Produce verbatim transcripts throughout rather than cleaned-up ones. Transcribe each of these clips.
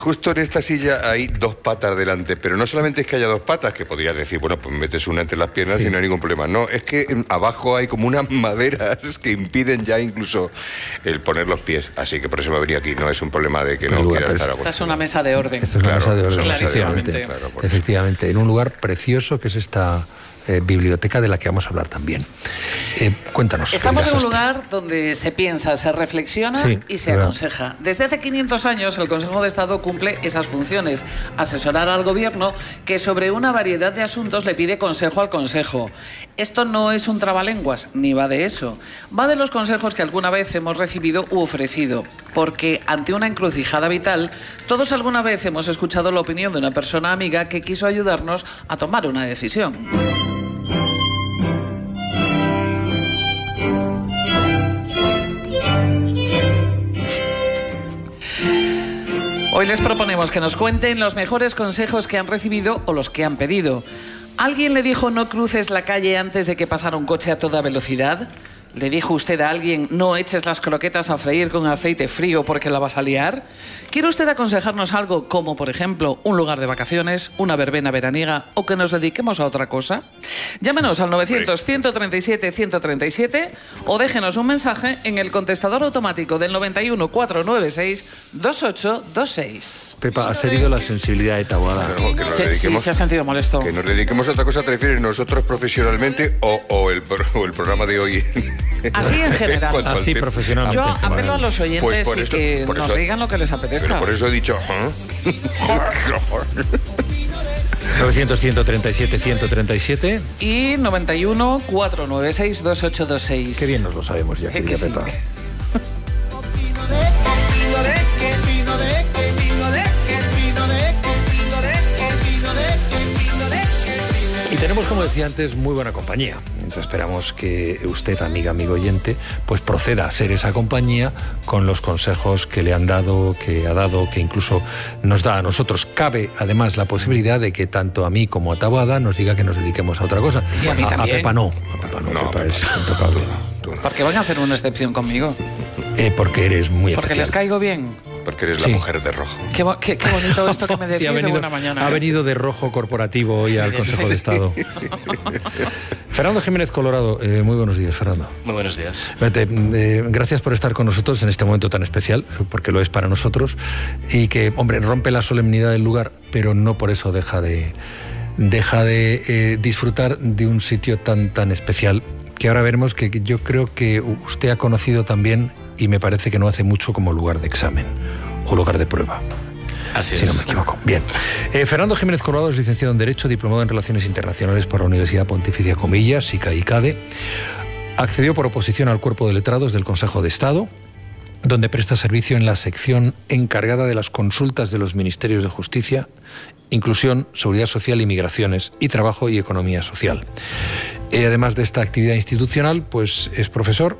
Justo en esta silla hay dos patas delante, pero no solamente es que haya dos patas, que podrías decir, bueno, pues metes una entre las piernas sí. y no hay ningún problema. No, es que abajo hay como unas maderas que impiden ya incluso el poner los pies. Así que por eso me venía aquí, no es un problema de que no quiera estar a gusto. Esta es una mesa de orden. Esta es una claro, mesa de orden, clarísimamente. Claro, efectivamente, en un lugar precioso que es esta... Eh, biblioteca de la que vamos a hablar también. Eh, cuéntanos. Estamos en un lugar donde se piensa, se reflexiona sí, y se verdad. aconseja. Desde hace quinientos años el Consejo de Estado cumple esas funciones, asesorar al Gobierno que sobre una variedad de asuntos le pide consejo al Consejo. Esto no es un trabalenguas, ni va de eso. Va de los consejos que alguna vez hemos recibido u ofrecido, porque ante una encrucijada vital, todos alguna vez hemos escuchado la opinión de una persona amiga que quiso ayudarnos a tomar una decisión. Hoy les proponemos que nos cuenten los mejores consejos que han recibido o los que han pedido. ¿Alguien le dijo no cruces la calle antes de que pasara un coche a toda velocidad? ¿Le dijo usted a alguien no eches las croquetas a freír con aceite frío porque la vas a liar? ¿Quiere usted aconsejarnos algo como, por ejemplo, un lugar de vacaciones, una verbena veraniega o que nos dediquemos a otra cosa? Llámenos al novecientos, ciento treinta y siete, ciento treinta y siete o déjenos un mensaje en el contestador automático del noventa y uno, cuatrocientos noventa y seis, veintiocho veintiséis. Pepa, ¿has herido la sensibilidad de Taboada? No, que nos sí, sí, se ha sentido molesto. Que nos dediquemos a otra cosa, ¿te refieres nosotros profesionalmente o, o, el, o el programa de hoy? Así en general. Así profesionalmente. Yo apelo a los oyentes pues por y esto, que por nos eso, digan lo que les apetezca. Pero por eso he dicho... ¿eh? novecientos, ciento treinta y siete, ciento treinta y siete y noventa y uno, cuatrocientos noventa y seis, veintiocho veintiséis. Qué bien nos lo sabemos ya, querida sí. Pepa. Y tenemos, como decía antes, muy buena compañía. Entonces esperamos que usted, amiga, amigo oyente, pues proceda a ser esa compañía con los consejos que le han dado, que ha dado, que incluso nos da a nosotros. Cabe, además, la posibilidad de que tanto a mí como a Taboada nos diga que nos dediquemos a otra cosa. Y a mí a, también. A Pepa no. A Pepa no, no Pepa Pepa, es intocable. ¿Por qué van a hacer una excepción conmigo? Eh, porque eres muy Porque especial. les caigo bien. Porque eres Sí. la mujer de rojo. Qué, qué, qué bonito esto que me decís Sí, ha de venido, buena mañana. ha ¿eh? venido de rojo corporativo hoy al Consejo de Estado. Fernando Jiménez Colorado, eh, muy buenos días, Fernando. Muy buenos días. Vete, eh, gracias por estar con nosotros en este momento tan especial, porque lo es para nosotros, y que, hombre, rompe la solemnidad del lugar, pero no por eso deja de, deja de eh, disfrutar de un sitio tan, tan especial, que ahora veremos que yo creo que usted ha conocido también, y me parece que no hace mucho, como lugar de examen o lugar de prueba. Así si es. no me equivoco. Bien. Eh, Fernando Jiménez Colorado es licenciado en Derecho, diplomado en Relaciones Internacionales por la Universidad Pontificia Comillas, SICA y CADE. Accedió por oposición al Cuerpo de Letrados del Consejo de Estado, donde presta servicio en la sección encargada de las consultas de los Ministerios de Justicia, Inclusión, Seguridad Social y Migraciones, y Trabajo y Economía Social. Eh, además de esta actividad institucional, pues es profesor,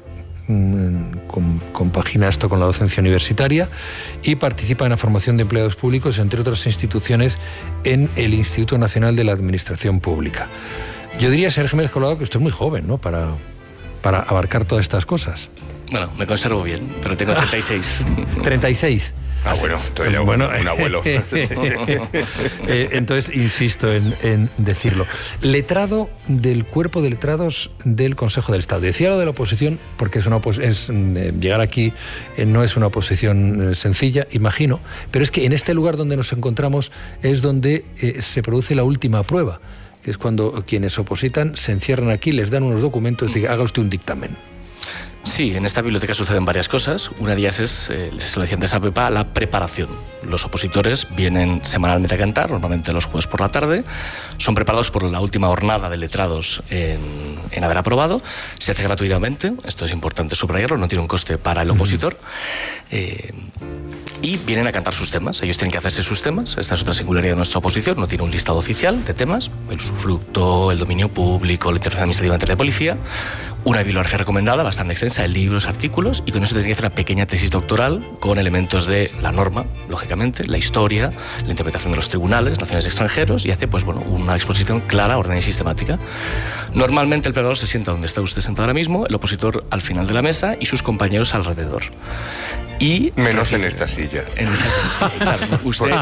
compagina esto con la docencia universitaria y participa en la formación de empleados públicos, entre otras instituciones, en el Instituto Nacional de la Administración Pública. Yo diría, señor Jiménez Colorado, que usted es muy joven, ¿no?, para, para abarcar todas estas cosas. Bueno, me conservo bien, pero tengo treinta y seis. ¿treinta y seis? Ah, bueno, entonces ya bueno, un abuelo. eh, entonces, insisto en, en decirlo. Letrado del Cuerpo de Letrados del Consejo del Estado. Decía lo de la oposición, porque es una es, eh, llegar aquí eh, no es una oposición eh, sencilla, imagino, pero es que en este lugar donde nos encontramos es donde eh, se produce la última prueba, que es cuando quienes opositan se encierran aquí, les dan unos documentos y haga usted un dictamen. Sí, en esta biblioteca suceden varias cosas. Una de ellas es, eh, se lo decía antes a Pepa, la preparación. Los opositores vienen semanalmente a cantar, normalmente los jueves por la tarde. Son preparados por la última jornada de letrados en, en haber aprobado. Se hace gratuitamente, esto es importante subrayarlo, no tiene un coste para el opositor. Eh, y vienen a cantar sus temas. Ellos tienen que hacerse sus temas. Esta es otra singularidad de nuestra oposición. No tiene un listado oficial de temas. El usufructo, el dominio público, la intervención administrativa ante la policía. Una bibliografía recomendada, bastante extensa, de libros, artículos, y con eso tendría que hacer una pequeña tesis doctoral con elementos de la norma, lógicamente, la historia, la interpretación de los tribunales, nacionales y extranjeros, y hace, pues bueno, una exposición clara, ordenada y sistemática. Normalmente el preparador se sienta donde está usted sentado ahora mismo, el opositor al final de la mesa y sus compañeros alrededor. Y Menos recibe- en esta silla. En esa, claro, usted